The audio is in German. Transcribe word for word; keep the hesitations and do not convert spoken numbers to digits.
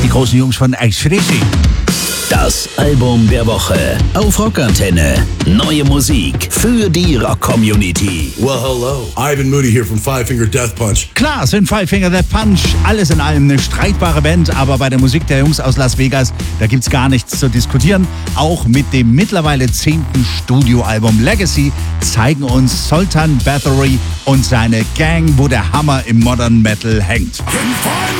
Die großen Jungs von A C/D C. Das Album der Woche auf Rockantenne. Neue Musik für die Rock-Community. Well, hello. Ivan Moody here from Five Finger Death Punch. Klar, sind Five Finger Death Punch alles in allem eine streitbare Band, aber bei der Musik der Jungs aus Las Vegas, da gibt's gar nichts zu diskutieren. Auch mit dem mittlerweile zehnten Studioalbum Legacy zeigen uns Sultan Bathory und seine Gang, wo der Hammer im Modern Metal hängt.